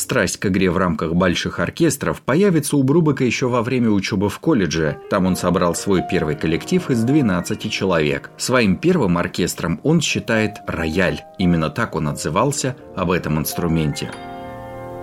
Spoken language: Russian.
Страсть к игре в рамках больших оркестров появится у Брубака еще во время учебы в колледже. Там он собрал свой первый коллектив из 12 человек. Своим первым оркестром он считает рояль. Именно так он отзывался об этом инструменте.